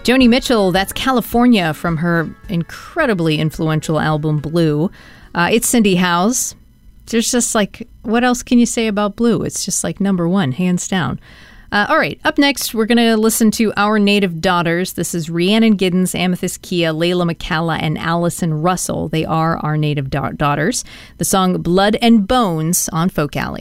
Joni Mitchell, that's California from her incredibly influential album Blue. It's Cindy Howes. There's just like, what else can you say about Blue? It's just like number one, hands down. All right, up next, we're going to listen to Our Native Daughters. This is Rhiannon Giddens, Amethyst Kia, Layla McCalla, and Allison Russell. They are our native daughters. The song Blood and Bones on Folk Alley.